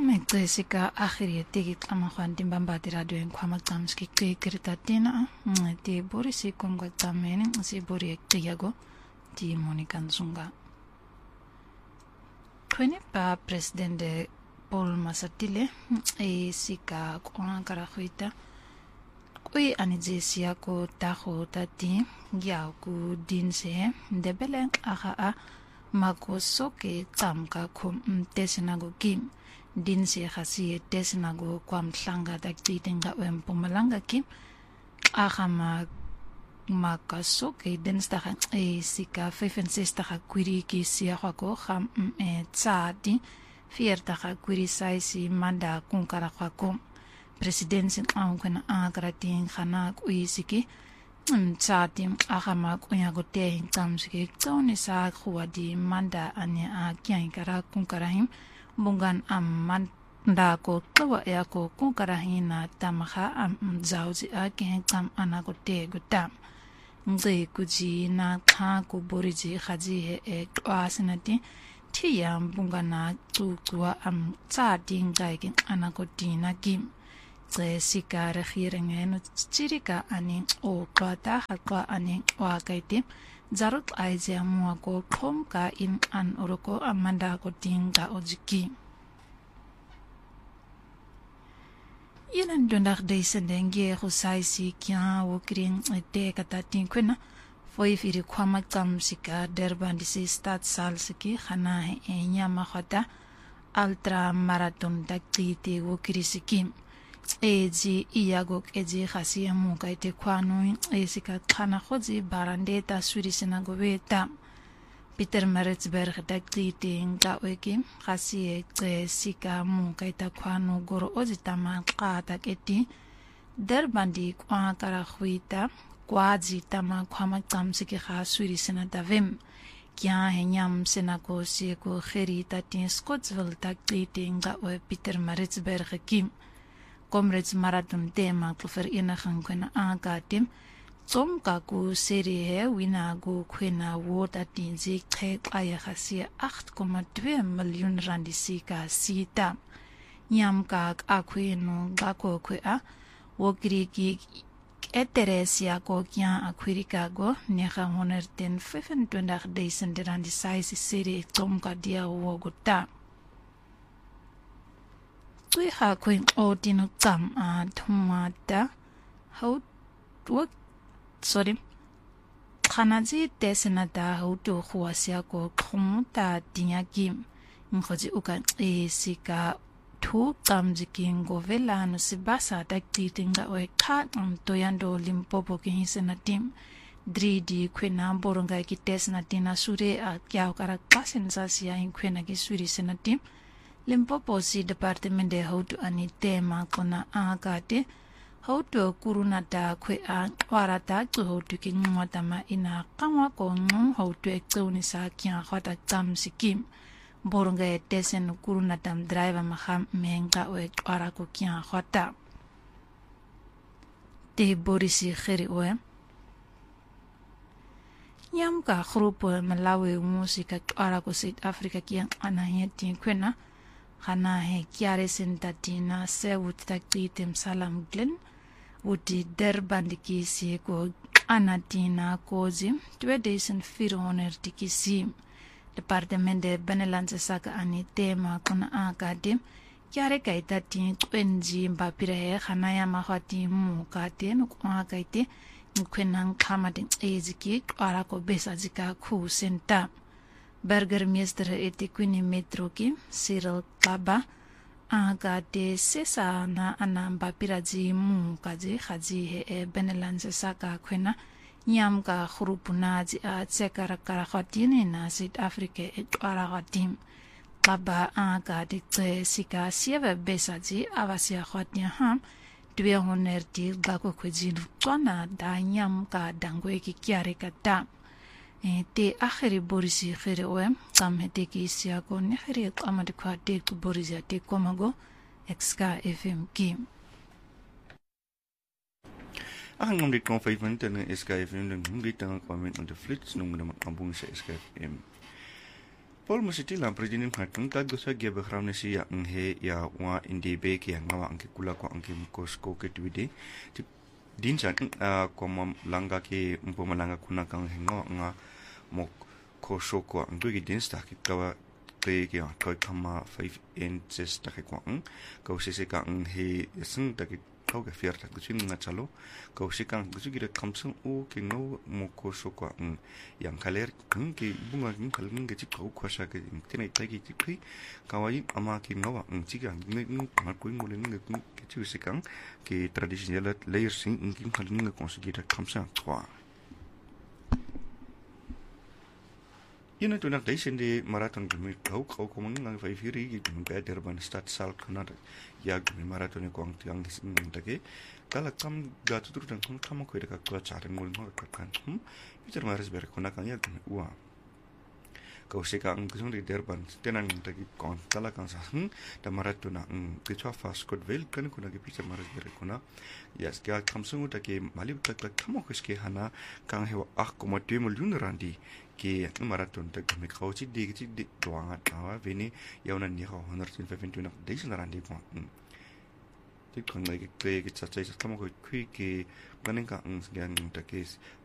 Jessica akhiri tegi kama khwanti mbambati radio nkwama tsamski kirita tina ti bori si kumga tsameni si bori tiago ti Monica Nzunga. Kweni pa presidente Paul Masatile e sika kwa karakhwita kui anijesi ko taho tati ya ku dinse debele aha mako soke tsamka kum tesinago kim dinse khasi tesinago kwam hlanga taktitinga Mpumalanga kim aha maka soke densta e sika 65 kwiri ki sia ko kham tsati fierta kwiri saisi manda kunkara ko presidency kuna agratin khana kuisiki tsati ahama kunya gote tsamsiki tsoni sa khuadi manda ani a kyan kara kunkarahim bungan manda ko twa ya ko kunkarahina tamaha zauzi a kyan tam ana gote gutam ngi kuji na kha ko boriji khaji e kwasinati tiyam bungana tuwa tsati ngai ana gotina kim Jessica regering tsirika ani o kwata hakwa ani wa kaiti zarut aizia mua ko khomka in an oroko amanda ko tinga ojiki yenan dondak deisendenge husaisi kya wokrin te katatin kuna foi firi kwama tsamsika derbandisi stat salsiki khana e nyama khata ultra marathon taktiti wokrisiki eji iyago eji khasi amuka ite kwano esika khana khoji barandeta surisina gobeta Peter Maritzburg daktiti nga weki khasi e sika amuka ita kwano goro ojitama qata keti derbandi kwa kara khwita kwaji tama kwama tsamsiki kha surisina davem kya henyam senako siko kherita tin Scottsville daktiti nga we Peter Maritzburg kim Comrades Marathon tema vereniging kuna aangatim somka ku serie wina go kuna water dinzi khet ayagasi 8,2 miljoen rand sika sita nyamka akwino gako kwa wogriki eteresia ko kya akwirika go neha 125,000 rand size serie somka dia wogota Tui ha kuin odino tam thumata how work sorry khanaji tesenata how to khuasia ko khumuta tinyaki ngkhoji ukan e sika thu tamjiking govela no sibasa taktitinga we kha toyando Limpopo ki hisenatim 3D kwena boronga ki tesnatina sure a kya kara klasensa sia in kwena ki suri senatim Limpopo si departement de hautu ani tema kuna agate hautu kurunata kwe a warata tu hautu ki ngwatama ina kama ko ngum hautu ektsuni sa kya khata tsamsikim boronga tesen kurunatam driver maham menga we kwara ko kya khata te borisi khiri we yamka grupo Malawi musika kwara ko South Africa kya anaheti kwena Hana he kiare sentatina se wutaktitim salam glen wuti derbandiki si ko anatina kozi 2400 tikisi departement de Benelands saka ani tema kuna akadim kiare kaita tin kwenji mbapire hana ya mahati mu kate no akaite nkwenang khamadin eziki kwara ko besazika khu senta Burgermeester etikwini metro ki Cyril Kaba aga de sesa na anamba piraji mu kaji khaji he Benelands saka kwena nyam ka khrupunaji a tsekara kara khatini na South Africa etwara khatim Kaba aga de sika sieve besaji avasia khatnya ham 200 gako kwejin twana da nyam ka dangwe ki kyare kata te akhiri borisi khire we samhete ki sia ko ne khire amade kwa te tu borisi te komago XK FM ki Ang dit kon 5 minute na SK FM den dit ang comment on the flits nung na kampung sa SK FM Paul Masiti lang president hatun tag gusa ge background si ya he ya wa indi be ki ngawa angke kula ko angke mukosko ke tuide din san ko mam langa ke umpo malanga kuna kang hengo nga mok ko shoko ang gi din sta ki kawa ke ki ko kama 5 inches ta ke ko ko se ka ang he sing ta ki kau ke fiar ta kucing nga chalo kau se kang kucu gi kamsung o ke no moko shoko yang kaler kang ki bunga ng kal ng ge kau kwasa ke tene ta ki ki kawai ama ki ngawa chi ga ng ma ko ngol ng ke chu se kang ki traditional layer sing ng kal ng ko se gi kamsang twa Ina tu nak daisen di marathon gumi kau ko mangang fai firi gi be Durban start sal kana ya gumi marathon ko ang tiang ng take kala kam ga tu tur tang kam ko ida ka charen ngul ngol ka kan bitar maras ber kona kan ya gumi wa kau se ka ang kusung di Durban tenan ng take kon kala kan sa da marathon ang ke chwa fast code vel kan kuna ge bitar maras ber kona ya ska kam sungu take malib tak kam ko ske hana kan hewa ko mo temul yun randi ke marathon tak me khauchi de chi de doanga tawa veni yauna ni ho 150 na de sin randi ko tik kon mai ke cha cha kamo ko khui ke ganen ka ang sgan ta ke